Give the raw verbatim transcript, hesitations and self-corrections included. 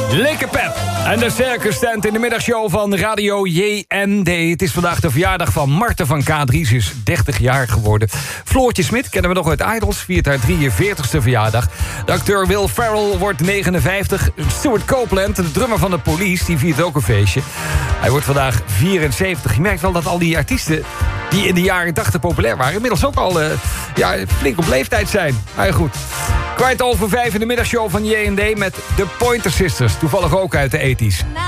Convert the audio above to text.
Lekker pep. En de Circus Tent in de middagshow van Radio J N D. Het is vandaag de verjaardag van Marten van K drie. Ze is dertig jaar geworden. Floortje Smit kennen we nog uit Idols. Viert haar drieënveertigste verjaardag. De acteur Will Ferrell wordt negenenvijftig. Stuart Copeland, de drummer van de Police, die viert ook een feestje. Hij wordt vandaag vierenzeventig. Je merkt wel dat al die artiesten die in de jaren tachtig populair waren, inmiddels ook al uh, ja, flink op leeftijd zijn. Maar ja, goed. Kwart over vijf in de middagshow van J N D met de Pointer Sisters. Toevallig ook uit de ethisch.